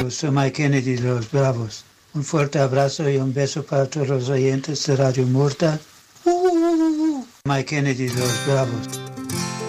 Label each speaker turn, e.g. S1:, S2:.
S1: Saludos, soy Mike Kennedy de Los Bravos. Un fuerte abrazo y un beso para todos los oyentes de Radio Murta. Mike Kennedy de Los Bravos.